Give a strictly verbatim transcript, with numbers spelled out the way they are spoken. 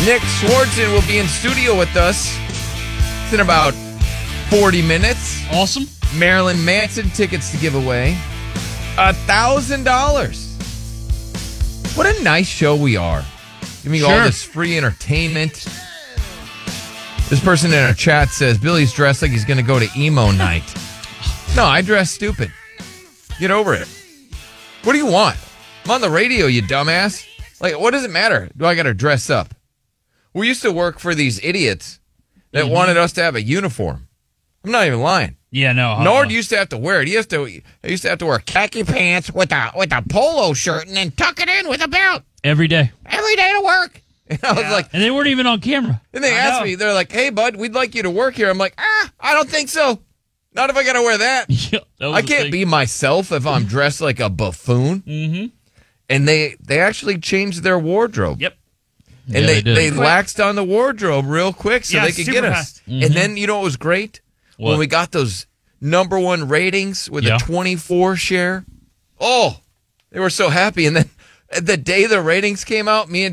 Nick Swartzen will be in studio with us in about forty minutes. Awesome. Marilyn Manson tickets to give away. A thousand dollars. What a nice show we are. Giving you Sure. all this free entertainment. This person in our chat says Billy's dressed like he's going to go to emo night. No, I dress stupid. Get over it. What do you want? I'm on the radio, you dumbass. Like, what does it matter? Do I got to dress up? We used to work for these idiots that Mm-hmm. wanted us to have a uniform. I'm not even lying. Yeah, no. uh-uh. Nord used to have to wear it. He used to. He used to have to wear khaki pants with a with a polo shirt and then tuck it in with a belt Every day. every day to work. And I was like, And they weren't even on camera. and they I asked know. me, they're like, "Hey, bud, we'd like you to work here." I'm like, "Ah, I don't think so. Not if I got to wear that. Yeah, that was I the can't thing. be myself if I'm dressed like a buffoon." Mm-hmm. And they they actually changed their wardrobe. Yep. And Yeah, they, they did. they Quick. laxed on the wardrobe real quick so Yeah, they could super get us. fast. And then, you know what was great? When What? we got those number one ratings with Yeah. a twenty-four share. Oh, they were so happy. And then the day the ratings came out, me and